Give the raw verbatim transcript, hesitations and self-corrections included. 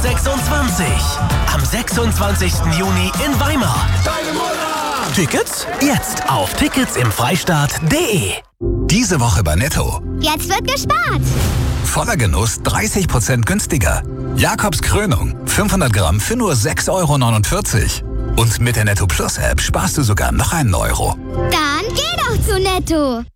sechsundzwanzig. Am sechsundzwanzigsten Juni in Weimar. Deine Mutter! Tickets? Jetzt auf tickets im freistaat punkt de. Diese Woche bei Netto. Jetzt wird gespart. Voller Genuss dreißig Prozent günstiger. Jakobs Krönung, fünfhundert Gramm für nur sechs Euro neunundvierzig. Und mit der Netto Plus App sparst du sogar noch einen Euro. Dann geh doch zu Netto.